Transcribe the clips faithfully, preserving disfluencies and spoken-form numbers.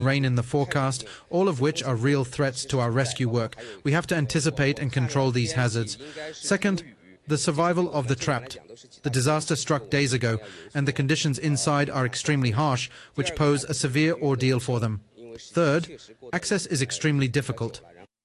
rain in the forecast, all of which are real threats to our rescue work. We have to anticipate and control these hazards. Second, the survival of the trapped. The disaster struck days ago, and the conditions inside are extremely harsh, which pose a severe ordeal for them. Third, access is extremely difficult.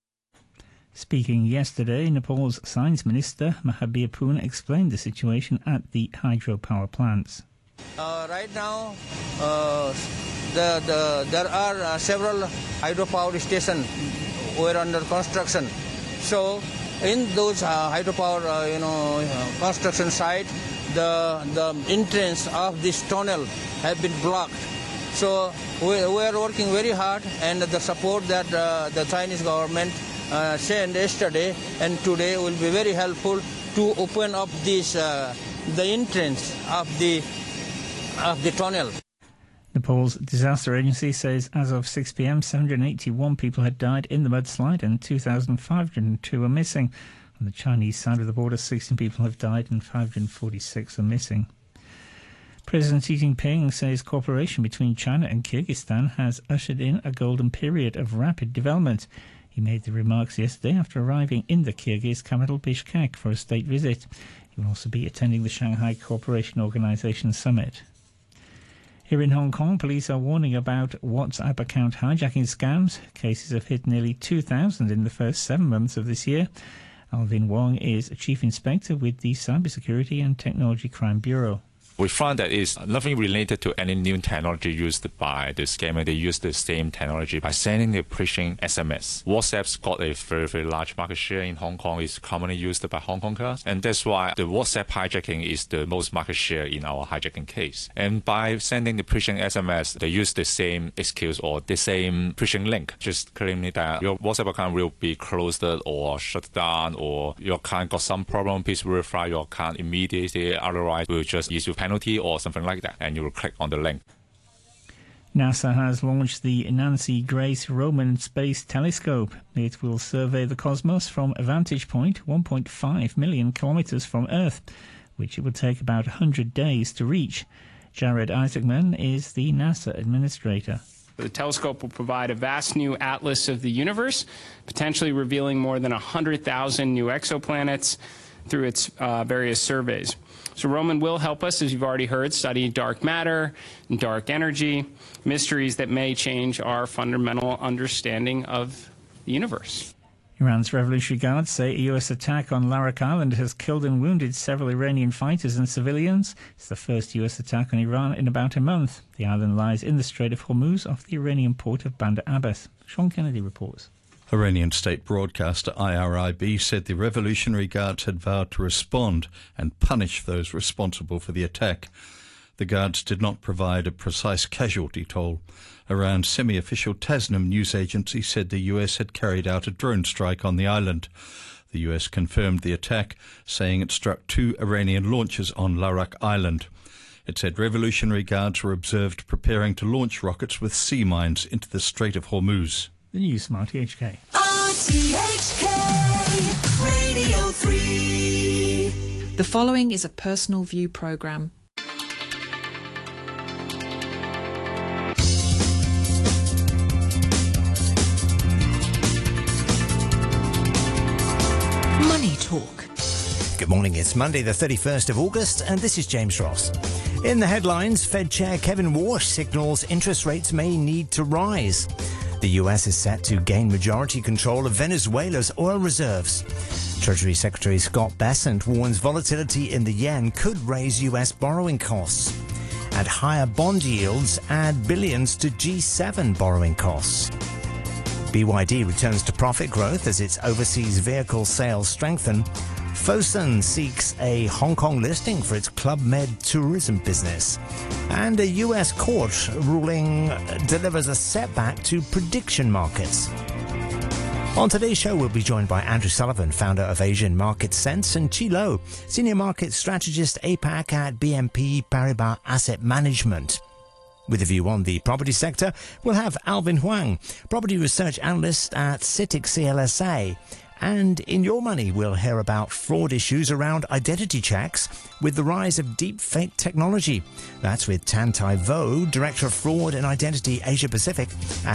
Speaking yesterday, Nepal's Science Minister Mahabir Poon explained the situation at the hydropower plants. Uh, right now, uh, the, the, there are uh, several hydropower stations were under construction. So, in those uh, hydropower, uh, you know, uh, construction site, the the entrance of this tunnel have been blocked. So, we, we are working very hard, and the support that uh, the Chinese government uh, sent yesterday and today will be very helpful to open up this uh, the entrance of the of the tunnel. Nepal's disaster agency says as of six p m, seven hundred eighty-one people had died in the mudslide and two thousand five hundred two are missing. On the Chinese side of the border, sixteen people have died and five hundred forty-six are missing. President Xi Jinping says cooperation between China and Kyrgyzstan has ushered in a golden period of rapid development. He made the remarks yesterday after arriving in the Kyrgyz capital Bishkek for a state visit. He will also be attending the Shanghai Cooperation Organization summit. Here in Hong Kong, police are warning about WhatsApp account hijacking scams. Cases have hit nearly two thousand in the first seven months of this year. Alvin Wong is Chief Inspector with the Cybersecurity and Technology Crime Bureau. We found that it's nothing related to any new technology used by the scammer. They use the same technology by sending the phishing S M S. WhatsApp's got a very, very large market share in Hong Kong. It's commonly used by Hong Kongers. And that's why the WhatsApp hijacking is the most market share in our hijacking case. And by sending the phishing S M S, they use the same excuse or the same phishing link, just claiming that your WhatsApp account will be closed or shut down, or your account got some problem. Please verify your account immediately. Otherwise, we'll just issue penalty or something like that, and you will click on the link. NASA has launched the Nancy Grace Roman Space Telescope. It will survey the cosmos from a vantage point one point five million kilometres from Earth, which it will take about one hundred days to reach. Jared Isaacman is the NASA administrator. The telescope will provide a vast new atlas of the universe, potentially revealing more than one hundred thousand new exoplanets through its uh, various surveys. So Roman will help us, as you've already heard, study dark matter and dark energy, mysteries that may change our fundamental understanding of the universe. Iran's Revolutionary Guards say a U S attack on Larak Island has killed and wounded several Iranian fighters and civilians. It's the first U S attack on Iran in about a month. The island lies in the Strait of Hormuz off the Iranian port of Bandar Abbas. Sean Kennedy reports. Iranian state broadcaster I R I B said the Revolutionary Guards had vowed to respond and punish those responsible for the attack. The Guards did not provide a precise casualty toll. Iran's semi-official Tasnim news agency said the U S had carried out a drone strike on the island. The U S confirmed the attack, saying it struck two Iranian launches on Larak Island. It said Revolutionary Guards were observed preparing to launch rockets with sea mines into the Strait of Hormuz. The news from R T H K. R T H K Radio three. The following is a personal view programme. Money Talk. Good morning, it's Monday the thirty-first of August and this is James Ross. In the headlines, Fed Chair Kevin Warsh signals interest rates may need to rise. The U S is set to gain majority control of Venezuela's oil reserves. Treasury Secretary Scott Bessent warns volatility in the yen could raise U S borrowing costs. And higher bond yields add billions to G seven borrowing costs. B Y D returns to profit growth as its overseas vehicle sales strengthen. Fosun seeks a Hong Kong listing for its Club Med tourism business. And a U S court ruling delivers a setback to prediction markets. On today's show, we'll be joined by Andrew Sullivan, founder of Asian Market Sense, and Chi Lo, senior market strategist A PAC at B N P Paribas Asset Management. With a view on the property sector, we'll have Alvin Huang, property research analyst at CITIC C L S A, And in Your Money, we'll hear about fraud issues around identity checks with the rise of deep fake technology. That's with Tan Tai Vo, Director of Fraud and Identity Asia Pacific at